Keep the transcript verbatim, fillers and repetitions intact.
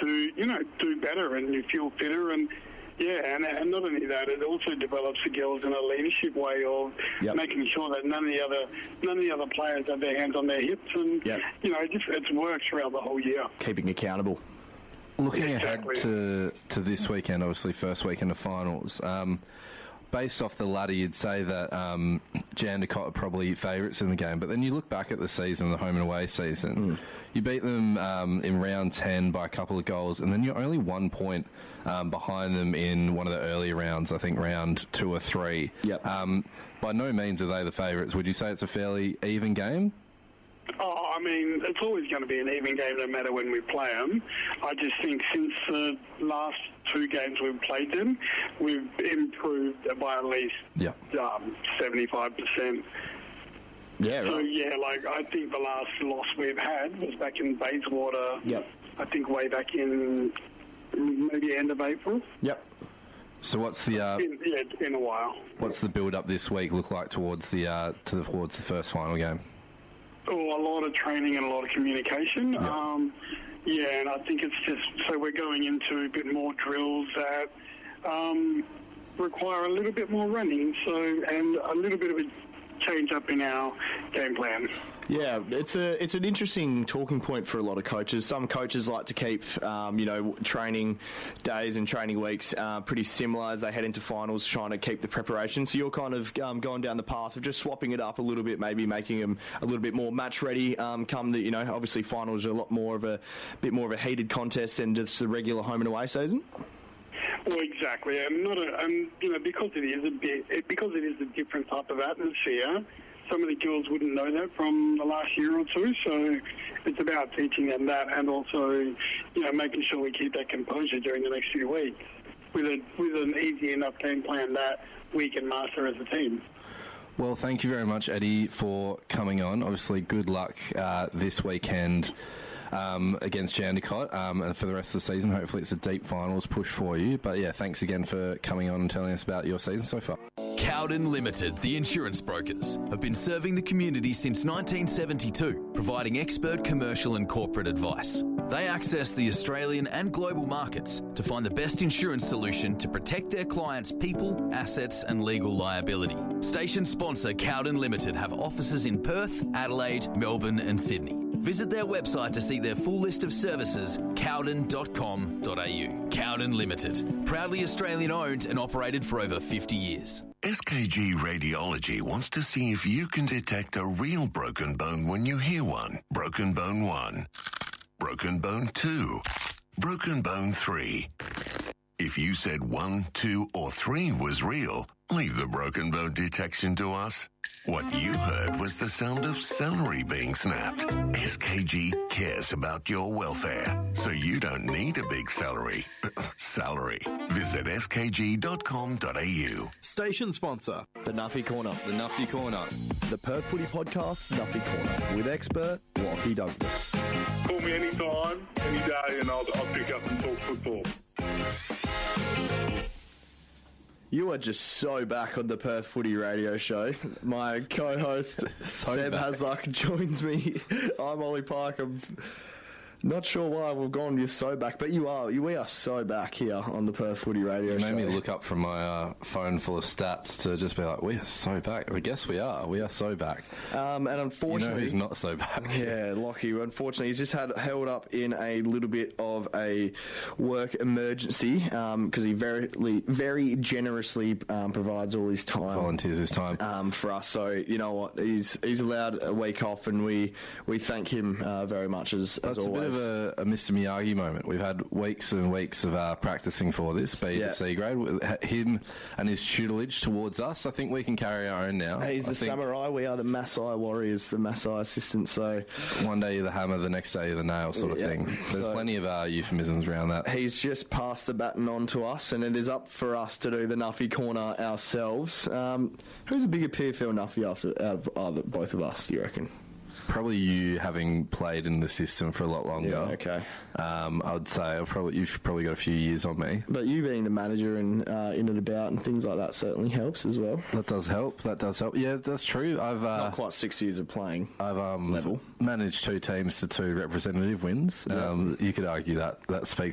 to, you know, do better and you feel fitter. And yeah, and, and not only that, it also develops the girls in a leadership way of yep. making sure that none of the other none of the other players have their hands on their hips, and yep. you know, it just it's worked throughout the whole year. Keeping accountable. Looking exactly. ahead to to this weekend, obviously first weekend of finals. Um, Based off the ladder, you'd say that um, Jandakot are probably favourites in the game. But then you look back at the season, the home and away season, mm. you beat them um, in round ten by a couple of goals, and then you're only one point um, behind them in one of the earlier rounds, I think round two or three. Yep. Um, by no means are they the favourites. Would you say it's a fairly even game? Oh, I mean, it's always going to be an even game no matter when we play them. I just think since the last two games we've played them, we've improved by at least yep. um, seventy-five percent. Yeah, right. So, yeah, like, I think the last loss we've had was back in Bayswater, yep. I think way back in maybe end of April. Yep. So what's the... Uh, in, yeah, it's been a while. What's the build-up this week look like towards the, uh, to the, towards the first final game? Oh, a lot of training and a lot of communication. Yep. Um, yeah, and I think it's just, so we're going into a bit more drills that um, require a little bit more running, so and a little bit of a change up in our game plan. Yeah, it's a it's an interesting talking point for a lot of coaches. Some coaches like to keep, um, you know, training days and training weeks uh, pretty similar as they head into finals, trying to keep the preparation. So you're kind of um, going down the path of just swapping it up a little bit, maybe making them a little bit more match ready. Um, come the, you know, obviously finals are a lot more of a bit more of a heated contest than just the regular home and away season. Well, exactly, and not a, and you know, because it is a bit, it, because it is a different type of atmosphere. Some of the girls wouldn't know that from the last year or two, so it's about teaching them that, and also, you know, making sure we keep that composure during the next few weeks with a with an easy enough game plan that we can master as a team. Well, thank you very much, Eddie, for coming on. Obviously, good luck uh, this weekend um, against Jandakot, um, and for the rest of the season. Hopefully it's a deep finals push for you. But yeah, thanks again for coming on and telling us about your season so far. Cowden Limited, the insurance brokers, have been serving the community since nineteen seventy-two, providing expert commercial and corporate advice. They access the Australian and global markets to find the best insurance solution to protect their clients' people, assets and legal liability. Station sponsor Cowden Limited have offices in Perth, Adelaide, Melbourne and Sydney. Visit their website to see their full list of services, cowden dot com dot a u. Cowden Limited, proudly Australian owned and operated for over fifty years. S K G Radiology wants to see if you can detect a real broken bone when you hear one. Broken bone one. Broken bone two. Broken bone three. If you said one, two, or three was real, leave the broken bone detection to us. What you heard was the sound of celery being snapped. S K G cares about your welfare, so you don't need a big salary. Salary. Visit s k g dot com dot a u. Station sponsor. The Nuffy Corner. The Nuffy Corner. The Perth Footy Podcast, Nuffy Corner, with expert Lockie Douglas. Call me anytime, any day, and I'll, I'll pick up and talk football. You are just so back on the Perth Footy Radio Show. My co-host, so Seb back. Hazluck, joins me. I'm Ollie Park. I'm not sure why we've gone you're so back, but you are. You, we are so back here on the Perth Footy Radio You Show. made me look up from my uh, phone full of stats to just be like, we are so back. I guess we are. We are so back. Um, and unfortunately... You know who's not so back. Yeah, Lockie. Unfortunately, he's just had held up in a little bit of a work emergency because um, he very, very generously um, provides all his time. Volunteers his time. Um, for us. So, you know what? He's he's allowed a week off, and we, we thank him uh, very much as, as That's always. a bit of a, a Mister Miyagi moment. We've had weeks and weeks of uh, practicing for this, B Yeah. to C grade. With him and his tutelage towards us, I think we can carry our own now. He's I the think samurai. We are the Maasai warriors, the Maasai assistants. So one day you're the hammer, the next day you're the nail sort of Yeah. thing. There's So- plenty of uh, euphemisms around that. he's just passed the baton on to us, and it is up for us to do the Nuffy Corner ourselves. Um, who's a bigger P F L Nuffy after out of either, both of us, do you reckon? Probably you, having played in the system for a lot longer. Yeah, okay. Um, I would say I've probably you've probably got a few years on me. But you being the manager and uh, in and about and things like that certainly helps as well. That does help. That does help. Yeah, that's true. I've uh, Not quite six years of playing. I've um, level. managed two teams to two representative wins. Yeah. Um, you could argue that that speaks